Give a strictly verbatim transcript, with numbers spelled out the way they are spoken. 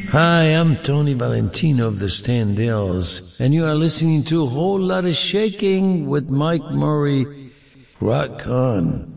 Hi, I'm Tony Valentino of the Standells, and you are listening to A Whole Lot of Shaking with Mike Murray. Rock on.